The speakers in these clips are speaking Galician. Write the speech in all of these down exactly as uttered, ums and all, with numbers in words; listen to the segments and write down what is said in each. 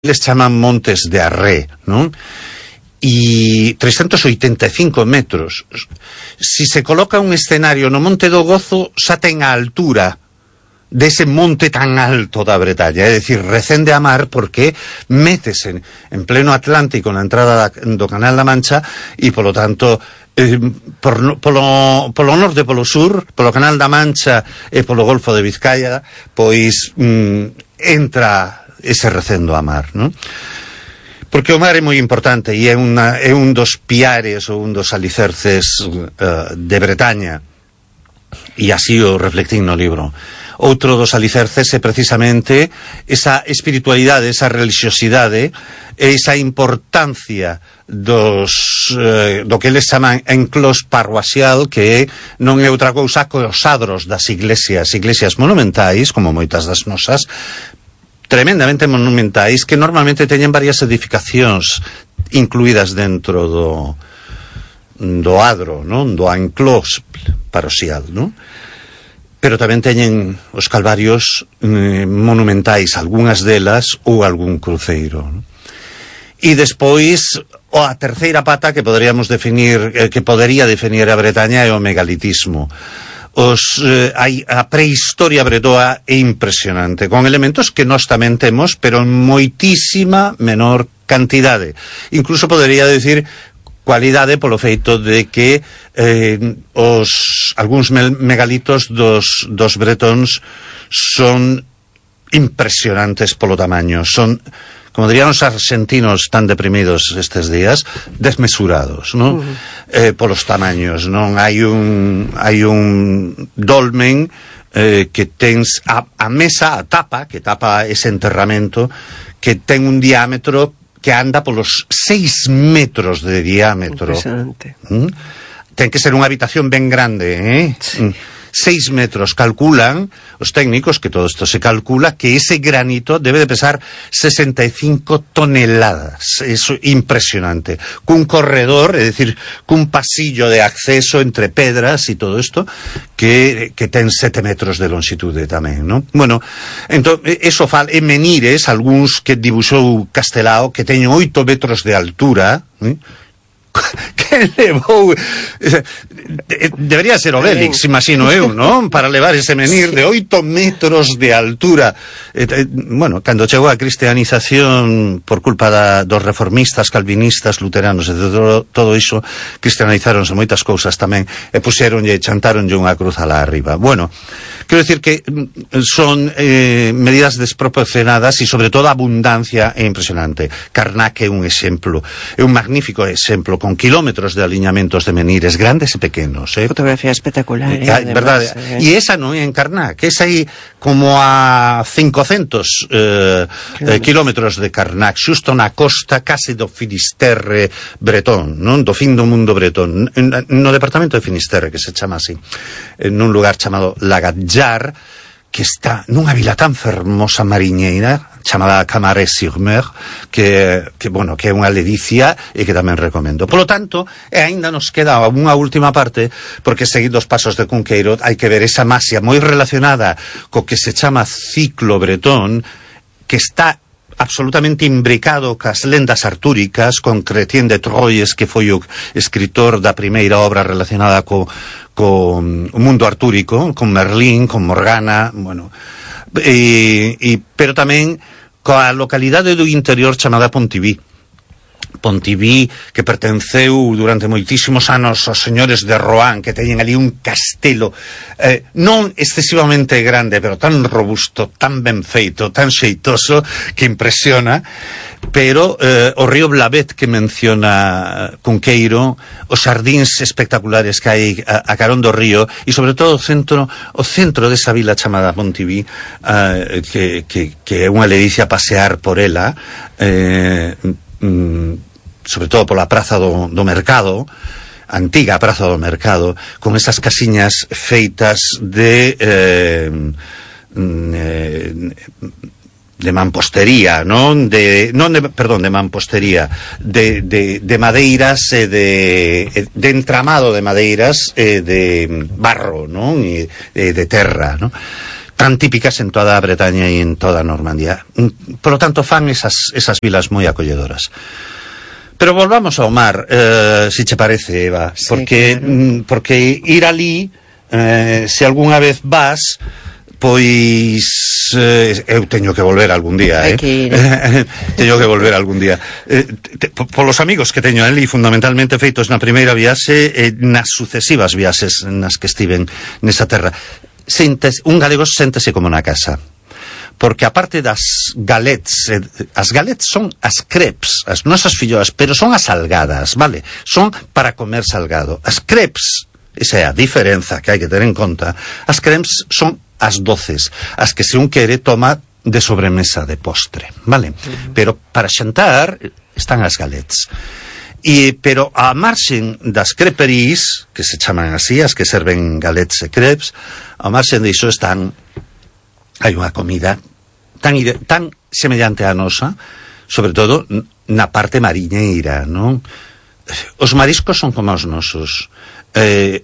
les chaman Montes de Arré, non? E trescentos oitenta e cinco metros. Si se coloca un escenario no Monte do Gozo, xa ten a altura dese monte tan alto da Bretaña, é dicir, recende a mar porque métese en pleno Atlántico na entrada do Canal da Mancha e, polo tanto, eh, por, polo, polo norte e polo sur, polo Canal da Mancha e polo Golfo de Vizcaya, pois mm, entra ese recendo a mar, non? Porque o mar é moi importante e é, una, é un dos piares ou un dos alicerces uh, de Bretaña, e así o reflectín no libro. Outro dos alicerces é precisamente esa espiritualidade, esa religiosidade, esa importancia dos eh, do que eles chaman enclós parroaxial, que non é outra cousa que os adros das iglesias, iglesias monumentais, como moitas das nosas, tremendamente monumentais, que normalmente teñen varias edificacións incluídas dentro do do adro, non? Do enclós parroxial, non? Pero tamén teñen os calvarios eh, monumentais, algunhas delas, ou algún cruceiro, non? E despois, a terceira pata que poderíamos definir, eh, que podería definir a Bretaña é o megalitismo. Os, eh, hai, a prehistoria bretoa é impresionante, con elementos que nós tamén temos, pero en moitísima menor cantidade. Incluso podería decir cualidade polo feito de que eh, os algúns megalitos dos, dos bretóns son impresionantes polo tamaño, son, como dirían os argentinos tan deprimidos estes días, desmesurados, non? Uh-huh. Eh, polos tamaños, non? Hai un hai un dolmen eh, que tens a, a mesa, a tapa, que tapa ese enterramento, que ten un diámetro que anda polos seis metros de diámetro. Impresionante. ¿Mm? Ten que ser unha habitación ben grande, eh? Sí. Mm. Seis metros, calculan os técnicos, que todo isto se calcula, que ese granito debe de pesar sesenta e cinco toneladas. Eso é impresionante. Cun corredor, é dicir, cun pasillo de acceso entre pedras e todo isto, que, que ten sete metros de longitude tamén, non? Bueno, entón, eso fal, e menires, algúns que dibuxou Castelao, que teñen oito metros de altura, eh? Que levou, debería ser Obélix, imagino eu, non? Para levar ese menir de oito metros de altura. Bueno, cando chegou a cristianización por culpa da, dos reformistas, calvinistas, luteranos e todo, todo iso, cristianizáronse moitas cousas tamén e puxeronlle, chantaronlle unha cruz alá arriba. Bueno, quero dicir que son eh, medidas desproporcionadas e sobre todo a abundancia é impresionante. Karnak é un exemplo, é un magnífico exemplo, con kilómetros de aliñamentos de menires grandes e pequenos, eh? Fotografía espectacular, eh, eh, verdade. Eh. E esa non é en Karnak, esa aí como a cincocentos eh, eh, kilómetros de Karnak, xusto na costa case do Finisterre bretón, non? Do fin do mundo bretón, no departamento de Finisterre, que se chama así, nun lugar chamado Lagatjar, que está nunha vila tan fermosa mariñeira chamada Camaret-sur-Mer, que, que, bueno, que é unha ledicia e que tamén recomendo. Polo tanto, e aínda nos queda unha última parte, porque seguindo os pasos de Cunqueiro hai que ver esa masia moi relacionada co que se chama ciclo bretón, que está absolutamente imbricado cas lendas artúricas, con Chrétien de Troyes, que foi o escritor da primeira obra relacionada co, co o mundo artúrico, con Merlín, con Morgana, bueno, e, e, pero tamén coa localidade do interior chamada Pontiví. Pontiví, que pertenceu durante moitísimos anos aos señores de Rohan, que teñen ali un castelo eh, non excesivamente grande, pero tan robusto, tan ben feito, tan xeitoso, que impresiona. Pero eh, o río Blavet que menciona Cunqueiro, os xardíns espectaculares que hai a, a carón do río, e sobre todo o centro o centro desa vila chamada Pontiví, eh, que, que, que é unha ledicia pasear por ela, eh, mm, sobre todo pola praza do, do mercado, antiga praza do mercado, con esas casiñas feitas de eh, eh, de mampostería, non? De, non de, perdón, de mampostería, de, de, de madeiras e de, de entramado de madeiras e de barro, non? E de, de terra, non? tan típicas en toda a Bretaña e en toda a Normandía. Por lo tanto, fan esas, esas vilas moi acolledoras. Pero volvamos ao mar, eh, si che parece, Eva, sí, porque, claro. porque ir ali, eh, se algunha vez vas, pois eh, eu teño que volver algún día, eh? Que ir. teño que volver algún día. Eh, te, polos amigos que teño ali, fundamentalmente feitos na primeira viaxe e nas sucesivas viaxes nas que estiven nesa terra. Sentes, un galego séntese como na casa. Porque aparte das galets, as galets son as crepes, as nosas filloas, pero son as salgadas, vale? Son para comer salgado. As crepes, esa é a diferenza que hai que ter en conta, as crepes son as doces, as que se un quere toma de sobremesa, de postre, vale? Uh-huh. Pero para xantar están as galets. E, pero a marxen das creperies, que se chaman así, as que serven galets e crepes, a marxen diso están, hai unha comida tan, tan semellante á nosa, sobre todo na parte mariñeira, non? Os mariscos son como os nosos. Eh,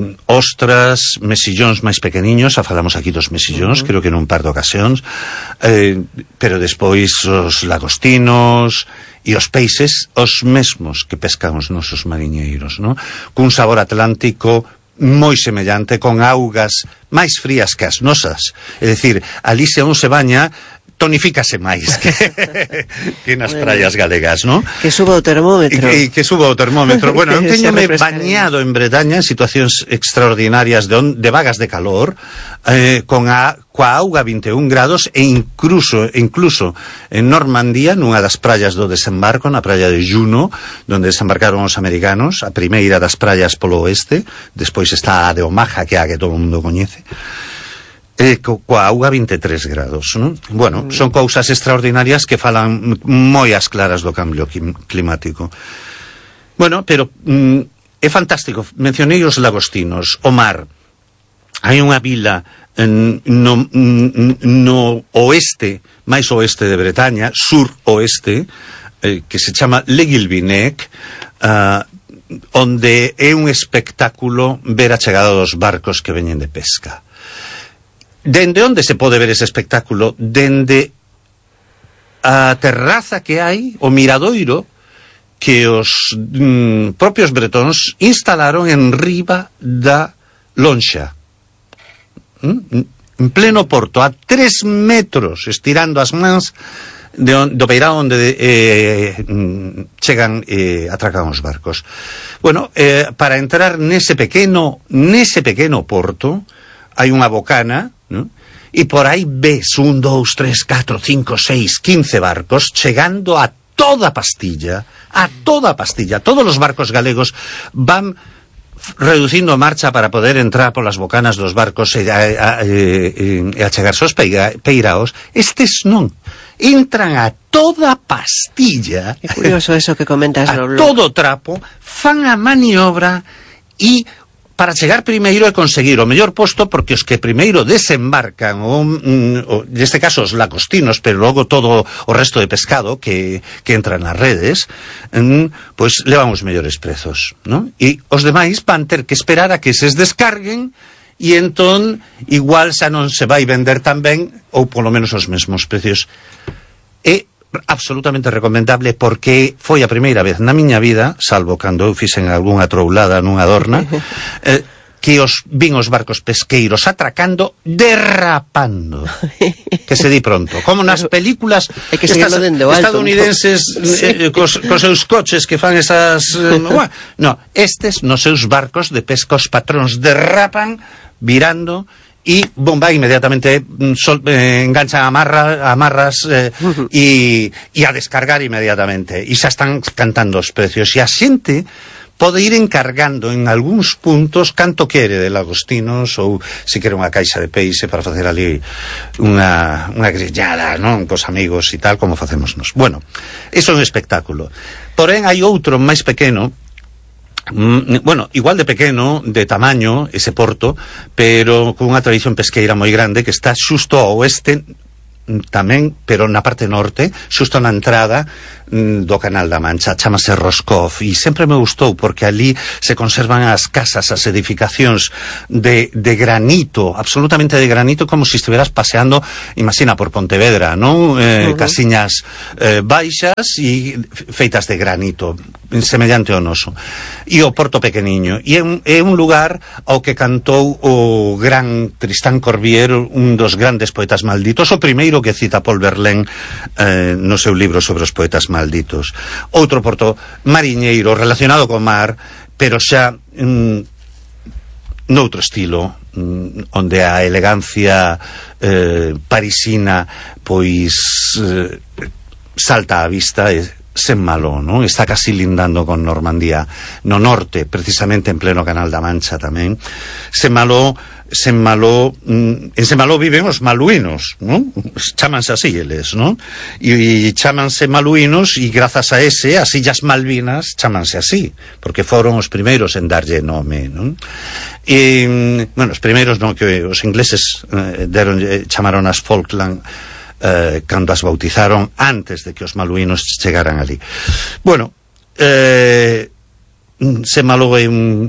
ostras, mesillóns máis pequeniños, xa falamos aquí dos mesillóns, uh-huh. creo que nun par de ocasións, eh, pero despois os lagostinos e os peixes, os mesmos que pescan os nosos mariñeiros, non? Cun sabor atlántico moi semellante, con augas máis frías que as nosas. É dicir, ali se un se baña, tonifícase máis que, que nas bueno, praias galegas, non? Que suba o termómetro. Que, que suba o termómetro. Bueno, eu teñome bañado en Bretaña en situacións extraordinarias de, on, de vagas de calor, eh, con a coa auga vinte e un grados, e incluso, incluso en Normandía, nunha das praias do desembarco, na praia de Juno, donde desembarcaron os americanos, a primeira das praias polo oeste, despois está a de Omaha, que é a que todo o mundo coñece, eh, co, coa auga vinte e tres grados, non? Bueno, son cousas extraordinarias que falan moi as claras do cambio climático. Bueno, pero mm, é fantástico. Mencionei os lagostinos, o mar. Hai unha vila en, no, no oeste, máis oeste de Bretaña, sur-oeste, eh, que se chama Le Guilvinec, uh, onde é un espectáculo ver a chegada dos barcos que veñen de pesca. Dende onde se pode ver ese espectáculo? Dende a terraza que hai, o miradoiro, que os mm, propios bretóns instalaron en riba da lonxa. En pleno porto, a tres metros, estirando as mans de on, do beirao onde eh, chegan e eh, atracan os barcos. Bueno, eh, para entrar nese pequeno nese pequeno porto hai unha bocana, ¿no? E por aí ves un, dous, tres, catro, cinco, seis, quince barcos chegando a toda Pastilla, a toda Pastilla. Todos os barcos galegos van reducindo marcha para poder entrar polas bocanas dos barcos e, a, a, e, e achegarse aos peiraos. Estes non. Entran a toda Pastilla. É curioso eso que comentas. A no todo trapo, fan a maniobra e para chegar primeiro e conseguir o mellor posto, porque os que primeiro desembarcan, o, o, neste caso os lagostinos, pero logo todo o resto de pescado que, que entra nas redes, mm, pois levan os mellores prezos, non? E os demais van ter que esperar a que se descarguen, e entón igual xa non se vai vender tan ben, ou polo menos os mesmos precios. E absolutamente recomendable, porque foi a primeira vez na miña vida, salvo cando eu fixen algunha troulada nunha dorna, eh, que os vin os barcos pesqueiros atracando, derrapando, que se di pronto, como nas películas estas estadounidenses eh, cos, cos seus coches que fan esas eh, no, estes nos seus barcos de pesca os patróns derrapan virando e bomba inmediatamente sol, eh, enganchan amarra, amarras e eh, uh-huh. a descargar inmediatamente e xa están cantando os precios e a xente pode ir encargando en algúns puntos canto quere de lagostinos ou se quere unha caixa de peixe para facer ali unha, unha grillada, non? Cos amigos e tal, como facemos nos. Bueno, iso é un espectáculo. Porén, hai outro máis pequeno, bueno, igual de pequeno, de tamaño, ese porto, pero con unha tradición pesqueira moi grande, que está xusto ao oeste tamén, pero na parte norte, xusto na entrada do Canal da Mancha, chamase Roscoff, e sempre me gustou porque ali se conservan as casas, as edificacións de, de granito, absolutamente de granito, como se estiveras paseando, imagina, por Pontevedra, non? Eh, uh -huh. Casiñas eh, baixas e feitas de granito, semellante ao noso. E o Porto Pequeniño, e é un, é un lugar ao que cantou o gran Tristán Corbier, un dos grandes poetas malditos, o primeiro que cita Paul Verlaine eh, no seu libro sobre os poetas malditos. Outro porto mariñeiro relacionado co mar, pero xa mm, noutro estilo, mm, onde a elegancia eh, parisina pois eh, salta á vista e Saint-Malo, non? Está casi lindando con Normandía, no norte, precisamente en pleno Canal da Mancha tamén. Saint-Malo, Saint-Malo, en Saint-Malo viven os maluínos, non? Chámanse así eles, non? E, e chámanse maluínos e grazas a ese, as Illas Malvinas chámanse así, porque foron os primeiros en darlle nome, non? E, bueno, os primeiros non, que os ingleses eh, deron, eh, chamaron as Falkland Eh, cando as bautizaron antes de que os maluínos chegaran ali. Bueno, eh, Saint-Malo é un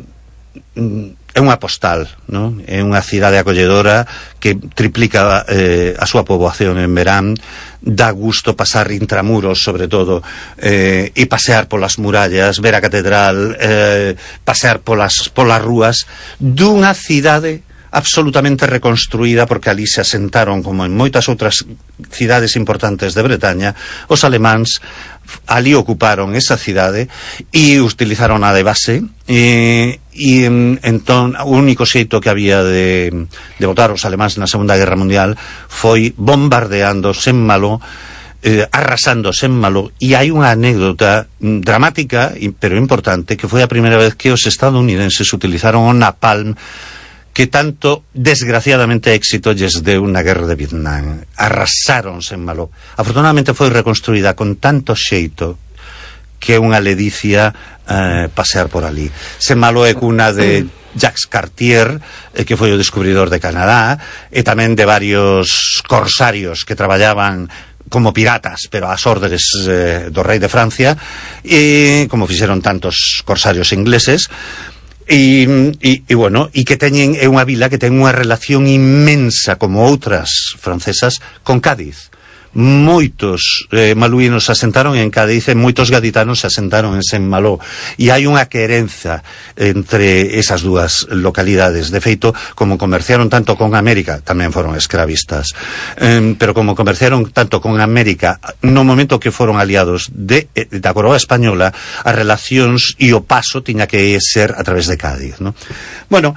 é unha postal, non? É unha cidade acolledora que triplica eh, a súa poboación en verán, dá gusto pasar intramuros, sobre todo, eh, e pasear polas murallas, ver a catedral, eh, pasear polas, polas rúas dunha cidade absolutamente reconstruída, porque ali se asentaron, como en moitas outras cidades importantes de Bretaña, os alemáns ali ocuparon esa cidade e utilizaron a de base, e, e entón o único xeito que había de, de botar os alemáns na Segunda Guerra Mundial foi bombardeando Saint-Malo, eh, arrasando Saint-Malo. E hai unha anécdota dramática, pero importante, que foi a primeira vez que os estadounidenses utilizaron o napalm, que tanto, desgraciadamente, éxito lles deu na guerra de Vietnam. Arrasaron Saint-Malo. Afortunadamente foi reconstruída con tanto xeito que é unha ledicia eh, pasear por ali. Saint-Malo é cuna de Jacques Cartier, eh, que foi o descubridor de Canadá, e tamén de varios corsarios que traballaban como piratas, pero ás órdenes eh, do rei de Francia, e como fixeron tantos corsarios ingleses. E, e, e bueno, e que teñen, é unha vila que ten unha relación inmensa, como outras francesas, con Cádiz. Moitos eh, maluínos se asentaron en Cádiz e moitos gaditanos se asentaron en Saint-Malo, e hai unha querenza entre esas dúas localidades. De feito, como comerciaron tanto con América, tamén foron escravistas, eh, pero como comerciaron tanto con América, no momento que foron aliados de, da coroa española, as relacións e o paso tiña que ser a través de Cádiz, ¿no? Bueno,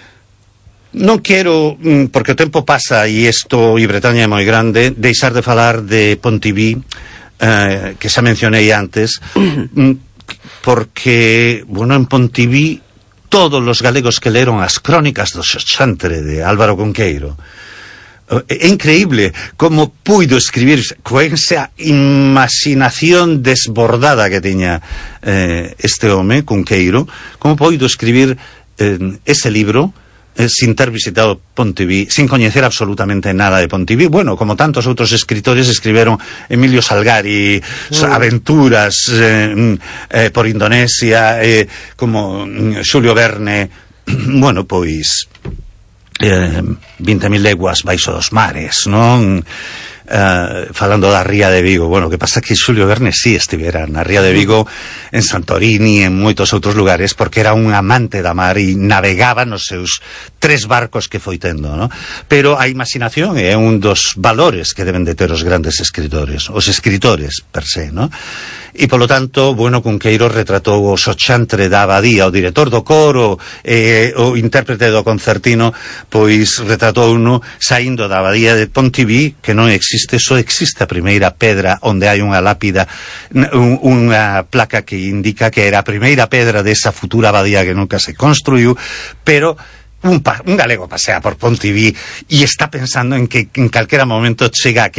non quero, porque o tempo pasa e isto, e Bretaña é moi grande, deixar de falar de Pontivy, eh, que xa mencionei antes, porque, bueno, en Pontivy todos os galegos que leron as crónicas do Xoxantre de Álvaro Cunqueiro, é increíble como puido escribir con esa imaginación desbordada que tiña eh, este home, Cunqueiro, como puido escribir eh, ese libro eh, sin ter visitado Pontivy, sin coñecer absolutamente nada de Pontivy. Bueno, como tantos outros escritores escriberon, Emilio Salgari, mm. aventuras eh, eh, por Indonesia, eh, como Xulio Verne, bueno, pois eh, vinte mil leguas baixo dos mares, non? Uh, falando da Ría de Vigo. Bueno, que pasa que Xulio Verne sí estivera na Ría de Vigo, en Santorini, en moitos outros lugares, porque era un amante da mar e navegaba nos seus tres barcos que foi tendo, ¿no? Pero a imaginación é un dos valores que deben de ter os grandes escritores, os escritores per se, ¿no? E polo tanto, bueno, Cunqueiro retratou o Xoxantre da Abadía, o director do coro, eh, o intérprete do concertino, pois retratou uno saindo da Abadía de Pontivy, que non existe, só existe a primeira pedra onde hai unha lápida, un, unha placa que indica que era a primeira pedra desa futura abadía que nunca se construiu, pero un, pa, un galego pasea por Pontivy e está pensando en que en calquera momento chega aquela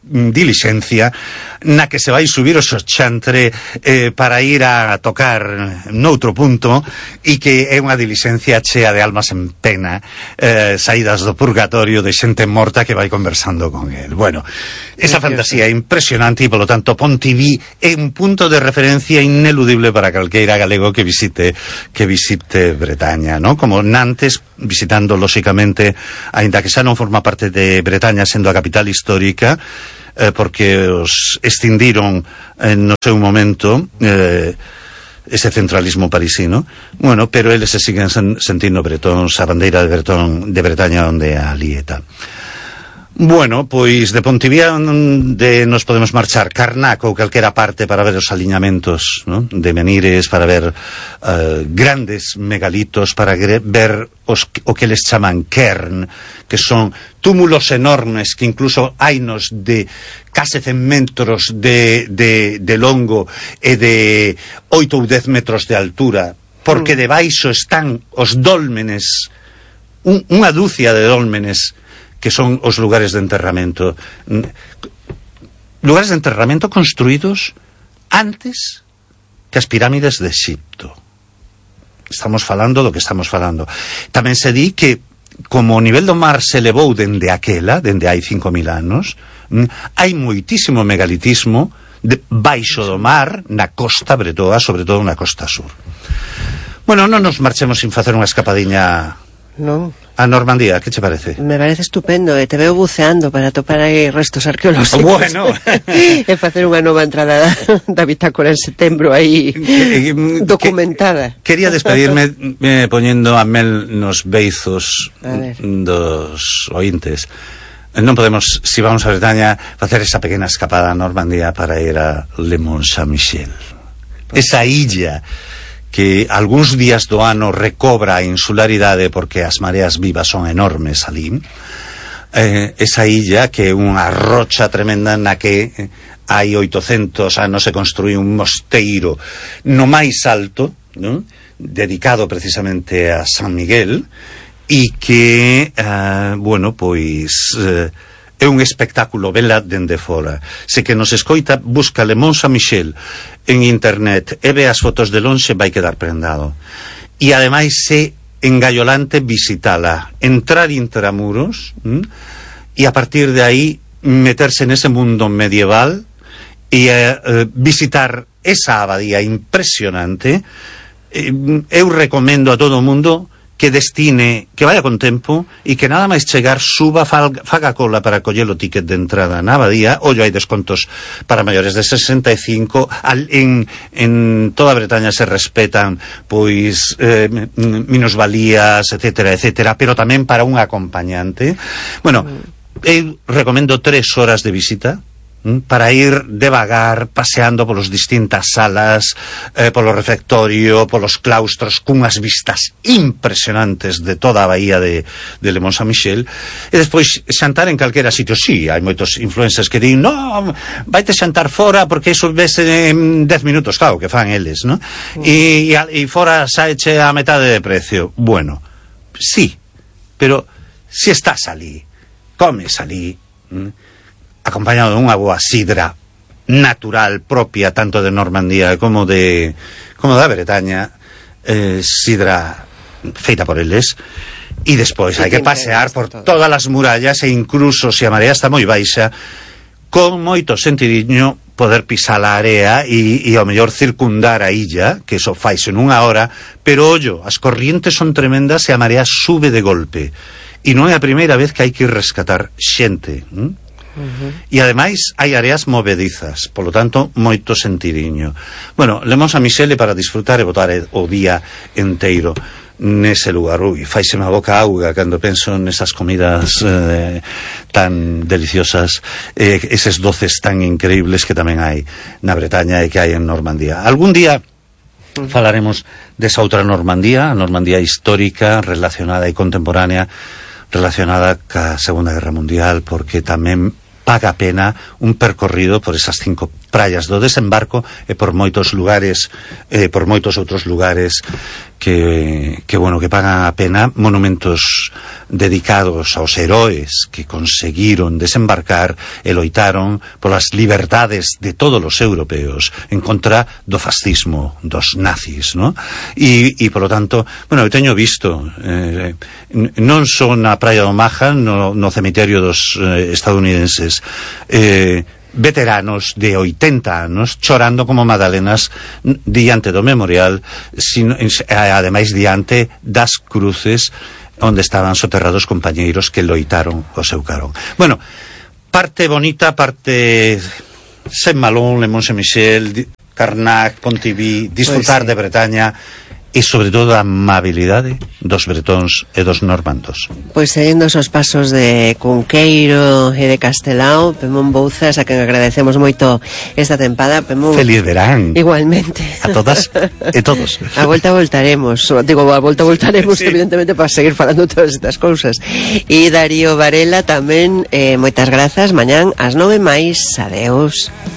dilixencia na que se vai subir o xantre eh, para ir a tocar noutro punto, e que é unha dilixencia chea de almas en pena, eh, saídas do purgatorio, de xente morta que vai conversando con el. Bueno, esa fantasía é impresionante, e polo tanto Pontiví é un punto de referencia ineludible para calqueira galego que visite que visite Bretaña, ¿no? Como Nantes, visitando lóxicamente, aínda que xa non forma parte de Bretaña, sendo a capital histórica, eh, porque os extindiron en no seu momento eh, ese centralismo parisino. Bueno, pero eles se siguen sen, sentindo bretóns, a bandeira de Bretón de Bretaña onde a lieta. Bueno, pois de Pontiví de nos podemos marchar Carnac ou calquera parte para ver os aliñamentos, ¿no? De menires, para ver uh, grandes megalitos, para ver os, o que les chaman cairn, que son túmulos enormes que incluso hainos de case cen metros de, de, de longo e de oito ou dez metros de altura, porque mm. debaixo están os dólmenes, un, unha dúcia de dólmenes, que son os lugares de enterramento, lugares de enterramento construídos antes que as pirámides de Exipto. Estamos falando do que estamos falando. Tamén se di que como o nivel do mar se elevou dende aquela, dende hai cinco mil anos, hai moitísimo megalitismo de baixo do mar na costa bretoa, sobre todo na costa sur. Bueno, non nos marchemos sin facer unha escapadiña non a Normandía, que che parece? Me parece estupendo, e te veo buceando para topar aí restos arqueolóxicos. Bueno. E facer unha nova entrada da, da bitácora en setembro aí documentada. Que, quería despedirme eh, poñendo a mel nos beizos dos ointes. Non podemos, si vamos a Bretaña, facer esa pequena escapada a Normandía para ir a Le Mont Saint-Michel. Esa illa que algúns días do ano recobra a insularidade porque as mareas vivas son enormes ali, eh, esa illa que é unha rocha tremenda na que hai oitocentos anos se construí un mosteiro no máis alto, ¿no? Dedicado precisamente a San Miguel, e que eh, bueno, pois eh, é un espectáculo vela dende fora. Se que nos escoita, busca Le Mont Saint-Michel en internet e ve as fotos de lonxe, vai quedar prendado. E ademais é engallolante visitala, entrar intramuros, ¿m? E a partir de aí meterse nese mundo medieval e eh, visitar esa abadía impresionante. Eh, eu recomendo a todo o mundo que destine, que vaya con tempo e que nada máis chegar suba, faga cola para coller o ticket de entrada na abadía. Ollo, hai descontos para maiores de sesenta e cinco. Al, en, en toda Bretaña se respetan pois eh, minusvalías, etcétera, etcétera, pero tamén para un acompañante. Bueno, eu recomendo tres horas de visita para ir devagar, paseando polos distintas salas, eh, polo refectorio, polos claustros, cunhas vistas impresionantes de toda a bahía de, de Le Mont Saint-Michel, e despois xantar en calquera sitio. Sí, hai moitos influencers que din, no, vaite xantar fora porque iso vese en dez minutos, claro, que fan eles, ¿no? Mm. E, e fora saeche a metade de precio. Bueno, sí, pero si estás ali, comes ali, ¿m? acompañado de unha boa sidra natural propia tanto de Normandía como de como da Bretaña, eh, sidra feita por eles, e despois hai que pasear por todas as murallas e incluso se a marea está moi baixa, con moito sentidiño poder pisar a area e, e ao mellor circundar a illa, que eso faise nunha hora, pero ollo, as corrientes son tremendas e a marea sube de golpe, e non é a primeira vez que hai que ir rescatar xente, ¿m? Uh-huh. E ademais hai áreas movedizas, polo tanto moito sentidiño. Bueno, Le Mont Saint-Michel para disfrutar e botar o día enteiro nese lugar. Ui, faiseme a boca auga cando penso nesas comidas eh, tan deliciosas, eh, eses doces tan increíbles que tamén hai na Bretaña e que hai en Normandía. Algún día uh-huh. falaremos desa outra Normandía, a Normandía histórica, relacionada e contemporánea, relacionada ca Segunda Guerra Mundial, porque tamén paga pena un percorrido por esas cinco praias do desembarco e por moitos lugares, eh, por moitos outros lugares que, que, bueno, que pagan a pena, monumentos dedicados aos heróis que conseguiron desembarcar e loitaron polas liberdades de todos os europeos en contra do fascismo dos nazis, ¿no? E, e polo tanto, bueno, eu teño visto eh, non só na praia do Maja, no, no cemiterio dos eh, estadounidenses, eh, veteranos de oitenta anos chorando como magdalenas diante do memorial, sino, ademais diante das cruces onde estaban soterrados compañeiros que loitaron o seu carón. Bueno, parte bonita, parte Saint-Malo, Le Mont-Saint-Michel, Carnac, Pontivy, disfrutar pues sí. de Bretaña e sobre todo a amabilidade dos bretóns e dos normandos. Pois seguindo os pasos de Cunqueiro e de Castelao, Pemón Bouzas, a quen agradecemos moito esta tempada. Pemón, feliz verán. Igualmente. A todas e todos. A volta voltaremos, digo, a volta voltaremos sí. evidentemente para seguir falando todas estas cousas. E Darío Varela tamén, eh, moitas grazas, mañán ás nove máis, adeus.